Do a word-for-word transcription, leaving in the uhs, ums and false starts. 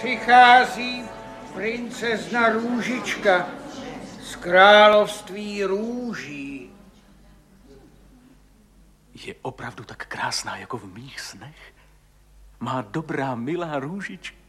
Přichází princezna Růžička z království růží. Je opravdu tak krásná, jako v mých snech? Má dobrá, milá Růžička?